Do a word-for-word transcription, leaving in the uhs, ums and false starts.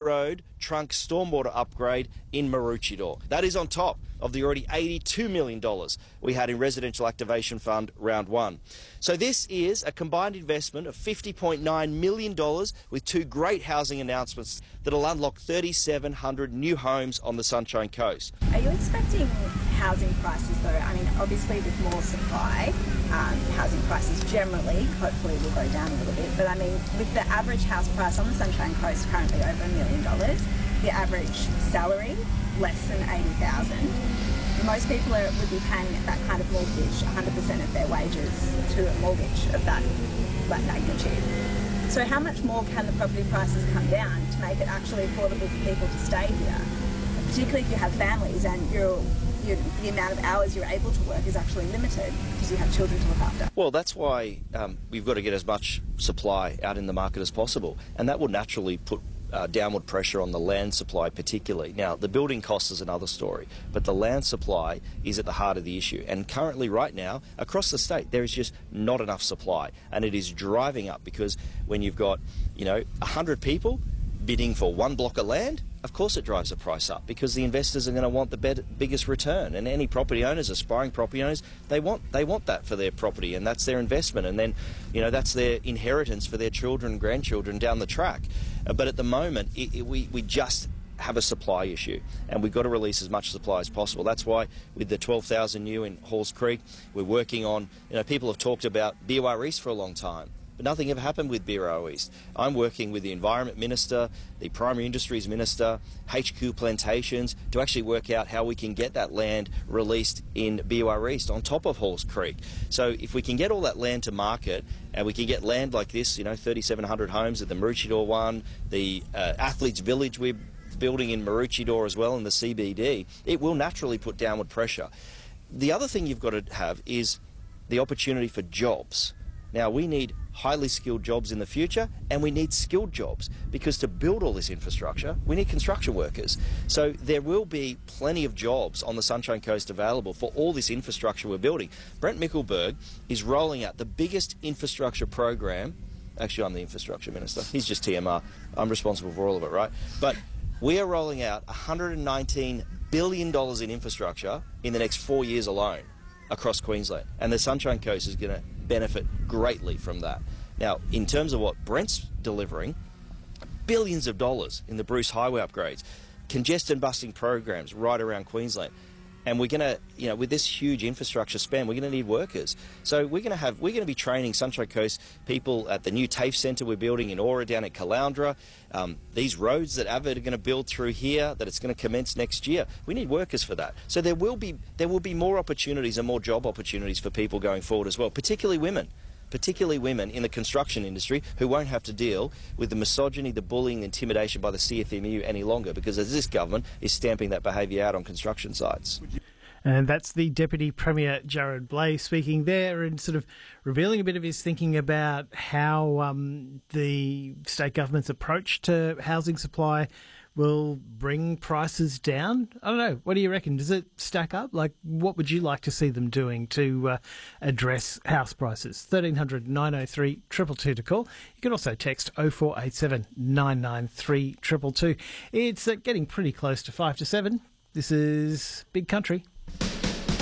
Road trunk stormwater upgrade in Maroochydore. That is on top of the already eighty-two million dollars we had in Residential Activation Fund Round one. So this is a combined investment of fifty point nine million dollars with two great housing announcements that will unlock three thousand seven hundred new homes on the Sunshine Coast. Are you expecting housing prices though? I mean, obviously with more supply, um, housing prices generally, hopefully will go down a little bit. But I mean, with the average house price on the Sunshine Coast currently over a million dollars, the average salary less than eighty thousand dollars. Most people are, would be paying that kind of mortgage, one hundred percent of their wages to a mortgage of that, that magnitude. So how much more can the property prices come down to make it actually affordable for people to stay here? Particularly if you have families and you're, you're, the amount of hours you're able to work is actually limited because you have children to look after. Well, that's why um, we've got to get as much supply out in the market as possible, and that will naturally put Uh, downward pressure on the land supply particularly. Now, the building cost is another story, but the land supply is at the heart of the issue. And currently, right now, across the state, there is just not enough supply. And it is driving up because when you've got, you know, one hundred people bidding for one block of land, of course it drives the price up because the investors are going to want the bed, biggest return. And any property owners, aspiring property owners, they want they want that for their property, and that's their investment. And then, you know, that's their inheritance for their children and grandchildren down the track. Uh, but at the moment, it, it, we, we just have a supply issue, and we've got to release as much supply as possible. That's why with the twelve thousand new in Halls Creek, we're working on, you know, people have talked about B O R East for a long time. But nothing ever happened with B O R East. I'm working with the Environment Minister, the Primary Industries Minister, H Q Plantations, to actually work out how we can get that land released in B O R East on top of Halls Creek. So if we can get all that land to market, and we can get land like this, you know, three thousand seven hundred homes at the Maroochydore one, the uh, Athletes Village we're building in Maroochydore as well in the C B D, it will naturally put downward pressure. The other thing you've got to have is the opportunity for jobs. Now, we need highly skilled jobs in the future, and we need skilled jobs, because to build all this infrastructure, we need construction workers. So there will be plenty of jobs on the Sunshine Coast available for all this infrastructure we're building. Brent Mickelberg is rolling out the biggest infrastructure program. Actually, I'm the infrastructure minister. He's just T M R. I'm responsible for all of it, right? But we are rolling out one hundred nineteen billion dollars in infrastructure in the next four years alone across Queensland. And the Sunshine Coast is going to benefit greatly from that. Now, in terms of what Brent's delivering, billions of dollars in the Bruce Highway upgrades, congestion busting programs right around Queensland. And we're going to, you know, with this huge infrastructure spend, we're going to need workers. So we're going to have, we're going to be training Sunshine Coast people at the new TAFE centre we're building in Aura down at Caloundra. Um, these roads that Avid are going to build through here, that it's going to commence next year. We need workers for that. So there will be, there will be more opportunities and more job opportunities for people going forward as well, particularly women. particularly women in the construction industry, who won't have to deal with the misogyny, the bullying, the intimidation by the C F M U any longer, because as this government is stamping that behaviour out on construction sites. And that's the Deputy Premier Jared Blay speaking there, and sort of revealing a bit of his thinking about how um, the state government's approach to housing supply will bring prices down. I don't know. What do you reckon? Does it stack up? Like, what would you like to see them doing to uh, address house prices? thirteen hundred nine oh three two two two to call. You can also text oh four eight seven nine nine three two two two. It's uh, getting pretty close to five to seven. This is Big Country.